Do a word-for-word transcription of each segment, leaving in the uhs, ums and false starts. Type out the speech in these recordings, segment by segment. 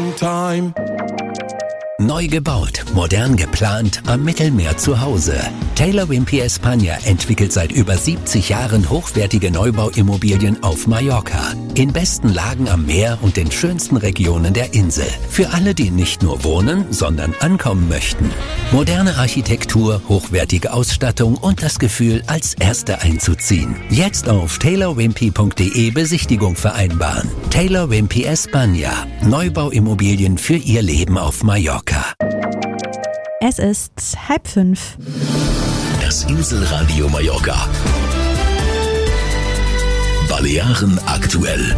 long time. Neu gebaut, modern geplant, am Mittelmeer zu Hause. Taylor Wimpey España entwickelt seit über siebzig Jahren hochwertige Neubauimmobilien auf Mallorca. In besten Lagen am Meer und den schönsten Regionen der Insel. Für alle, die nicht nur wohnen, sondern ankommen möchten. Moderne Architektur, hochwertige Ausstattung und das Gefühl, als Erste einzuziehen. Jetzt auf taylor wimpey punkt de Besichtigung vereinbaren. Taylor Wimpey España. Neubauimmobilien für Ihr Leben auf Mallorca. Es ist halb fünf. Das Inselradio Mallorca. Balearen aktuell.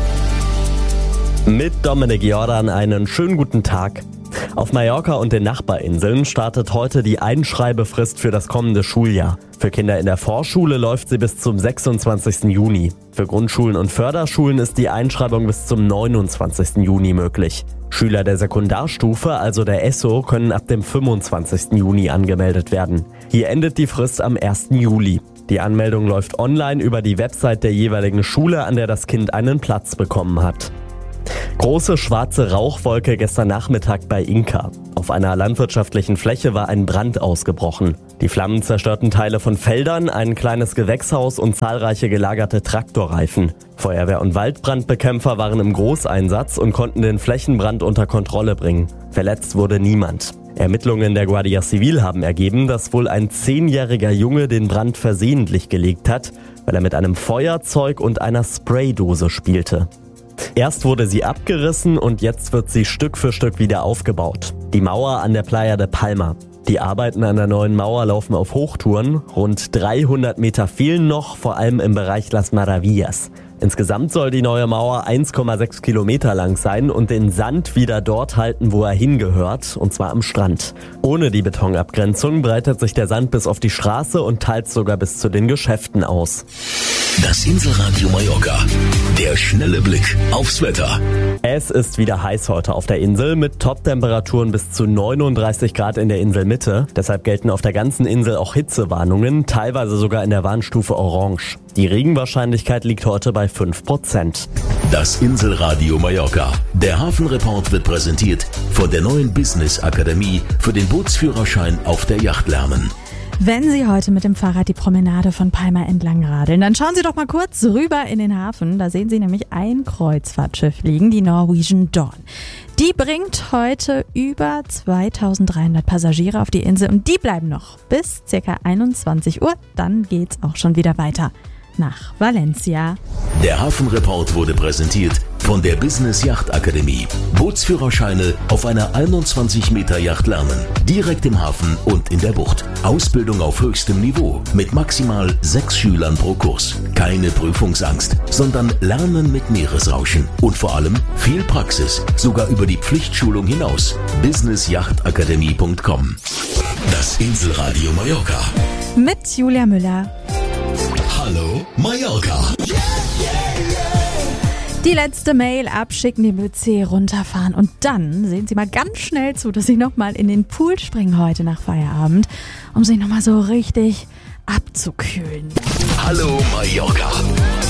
Mit Dominik Jordan einen schönen guten Tag. Auf Mallorca und den Nachbarinseln startet heute die Einschreibefrist für das kommende Schuljahr. Für Kinder in der Vorschule läuft sie bis zum sechsundzwanzigsten Juni. Für Grundschulen und Förderschulen ist die Einschreibung bis zum neunundzwanzigsten Juni möglich. Schüler der Sekundarstufe, also der E S O, können ab dem fünfundzwanzigsten Juni angemeldet werden. Hier endet die Frist am ersten Juli. Die Anmeldung läuft online über die Website der jeweiligen Schule, an der das Kind einen Platz bekommen hat. Große schwarze Rauchwolke gestern Nachmittag bei Inka. Auf einer landwirtschaftlichen Fläche war ein Brand ausgebrochen. Die Flammen zerstörten Teile von Feldern, ein kleines Gewächshaus und zahlreiche gelagerte Traktorreifen. Feuerwehr- und Waldbrandbekämpfer waren im Großeinsatz und konnten den Flächenbrand unter Kontrolle bringen. Verletzt wurde niemand. Ermittlungen der Guardia Civil haben ergeben, dass wohl ein zehnjähriger Junge den Brand versehentlich gelegt hat, weil er mit einem Feuerzeug und einer Spraydose spielte. Erst wurde sie abgerissen und jetzt wird sie Stück für Stück wieder aufgebaut. Die Mauer an der Playa de Palma. Die Arbeiten an der neuen Mauer laufen auf Hochtouren. Rund dreihundert Meter fehlen noch, vor allem im Bereich Las Maravillas. Insgesamt soll die neue Mauer eins Komma sechs Kilometer lang sein und den Sand wieder dort halten, wo er hingehört, und zwar am Strand. Ohne die Betonabgrenzung breitet sich der Sand bis auf die Straße und teils sogar bis zu den Geschäften aus. Das Inselradio Mallorca. Der schnelle Blick aufs Wetter. Es ist wieder heiß heute auf der Insel mit Top-Temperaturen bis zu neununddreißig Grad in der Inselmitte. Deshalb gelten auf der ganzen Insel auch Hitzewarnungen, teilweise sogar in der Warnstufe Orange. Die Regenwahrscheinlichkeit liegt heute bei fünf Prozent. Das Inselradio Mallorca. Der Hafenreport wird präsentiert von der neuen Business Akademie für den Bootsführerschein auf der Yacht lernen. Wenn Sie heute mit dem Fahrrad die Promenade von Palma entlang radeln, dann schauen Sie doch mal kurz rüber in den Hafen. Da sehen Sie nämlich ein Kreuzfahrtschiff liegen, die Norwegian Dawn. Die bringt heute über zweitausenddreihundert Passagiere auf die Insel und die bleiben noch bis ca. einundzwanzig Uhr. Dann geht's auch schon wieder weiter nach Valencia. Der Hafenreport wurde präsentiert von der Business Yacht Akademie. Bootsführerscheine auf einer einundzwanzig Meter Yacht lernen. Direkt im Hafen und in der Bucht. Ausbildung auf höchstem Niveau mit maximal sechs Schülern pro Kurs. Keine Prüfungsangst, sondern Lernen mit Meeresrauschen. Und vor allem viel Praxis, sogar über die Pflichtschulung hinaus. business yacht akademie punkt com. Das Inselradio Mallorca. Mit Julia Müller. Hallo Mallorca. Die letzte Mail abschicken, den P C runterfahren und dann sehen Sie mal ganz schnell zu, dass Sie nochmal in den Pool springen heute nach Feierabend, um sich nochmal so richtig abzukühlen. Hallo Mallorca.